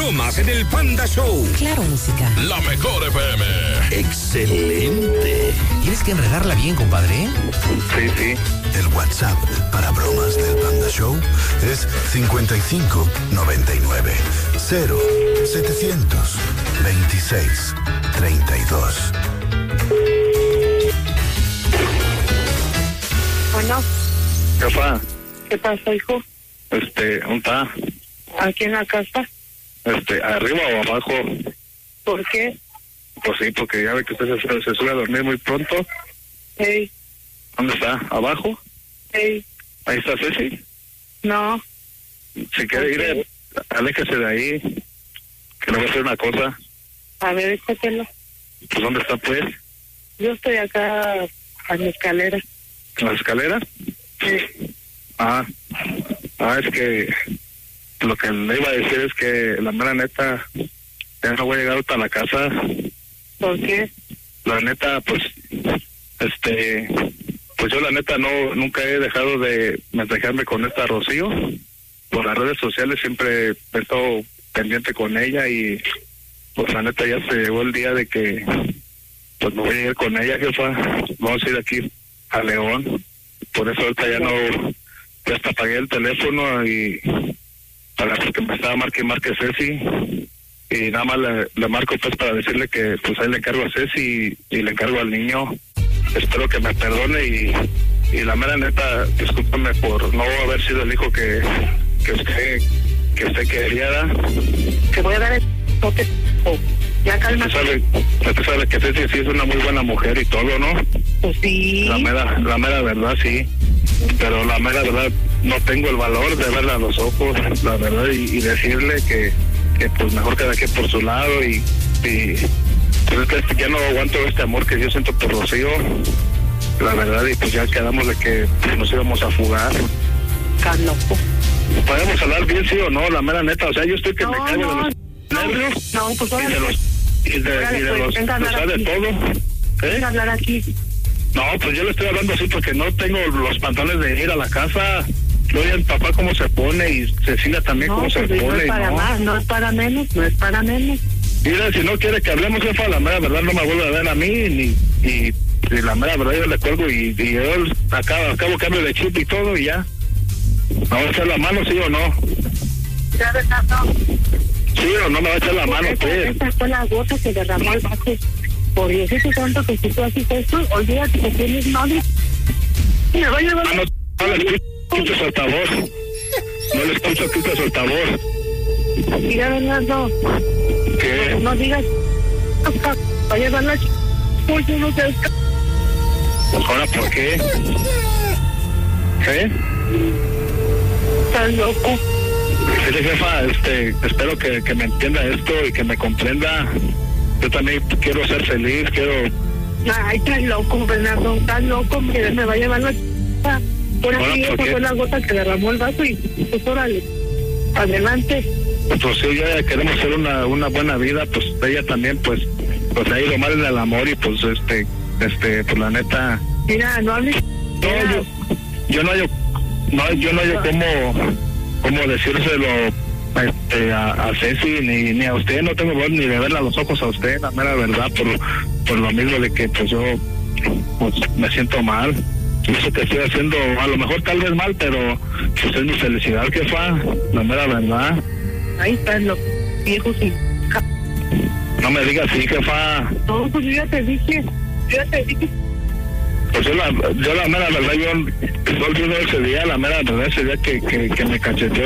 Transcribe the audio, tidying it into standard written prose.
bromas en el Panda Show. Claro, música. La mejor FM. Excelente. Tienes que enredarla bien, compadre. Sí. El WhatsApp para bromas del Panda Show es 55 99 0 726 32. Bueno. ¿Qué ¿Qué pasa, hijo? ¿Dónde está? ¿Aquí en la casa? ¿Arriba o abajo? ¿Por qué? Pues sí, porque ya ve que usted se sube a dormir muy pronto. Hey. ¿Dónde está? ¿Abajo? Hey. ¿Ahí está Ceci? No. Si quiere ir, aléjese de ahí, que le voy a hacer una cosa. A ver, échatelo. Pues ¿dónde está, pues? Yo estoy acá a mi escalera. ¿En la escalera? Sí. Es que lo que le iba a decir es que la mera neta ya no voy a llegar hasta la casa. ¿Por qué? La neta, pues yo la neta nunca he dejado de mensajearme con esta Rocío. Por las redes sociales siempre he estado pendiente con ella y pues la neta ya se llegó el día de que pues me voy a ir con ella, jefa. Vamos a ir aquí a León. Por eso ahorita ya hasta apagué el teléfono y para que me estaba marque Ceci y nada más le marco pues para decirle que pues ahí le encargo a Ceci y le encargo al niño. Espero que me perdone y la mera neta, discúlpame por no haber sido el hijo que usted quería. Te voy a dar el toque. Ya calma. Usted sabe que Ceci sí es una muy buena mujer y todo, ¿no? Pues sí. La mera verdad, sí. Pero la mera verdad, no tengo el valor de verla a los ojos, la verdad, y decirle que pues mejor cada quien por su lado y pues es que ya no aguanto este amor que yo siento por Rocío, la verdad, y pues ya quedamos de que pues, nos íbamos a fugar. Estás loco. ¿Podemos hablar bien, sí o no? La mera neta, o sea, yo estoy que me caigo de los nervios. No, pues ahora y de los de todo. Venga a hablar aquí. No, pues yo le estoy hablando así porque no tengo los pantalones de ir a la casa. Yo y el papá cómo se pone y Cecilia también cómo se pone. No es para más, no es para menos. Mira, si no quiere que hablemos, jefa, la mera verdad no me vuelve a ver a mí, y la mera verdad yo le cuelgo y yo acabo cambio de chip y todo y ya. ¿Me va a echar la mano, sí o no? ¿Ya verdad no? Sí o no me va a echar la mano, pues. Esa fue la gota que derramó el vaso. Por Dios, ese tanto que si tú haces esto, olvídate que tienes madre. Me va a llevar... No le escucho su altavoz. No le escucho su altavoz. Mira, Bernardo. ¿Qué? No digas... Va a llevar la pues yo no sé... ¿Ahora por qué? ¿Qué? Estás loco. Sí, jefa, espero que me entienda esto y que me comprenda. Yo también quiero ser feliz, quiero... Ay, estás loco, Bernardo, estás loco, que me va a llevar la por aquí, esa fue la gota que derramó el vaso y pues órale, adelante. Pues sí, ya queremos hacer una buena vida, pues ella también, pues ha ido mal en el amor y pues pues la neta... Mira, no hables... No, yo no hay cómo decírselo a Ceci ni a usted. No tengo voz ni de verle a los ojos a usted, la mera verdad, por lo mismo de que pues yo pues me siento mal. Eso que estoy haciendo, a lo mejor tal vez mal, pero pues es mi felicidad, jefa, la mera verdad. Ahí están los viejos y... No me digas así, jefa. No, pues yo ya te dije. Pues yo la mera verdad, yo olvido ese día, la mera verdad, ese día que me cacheteó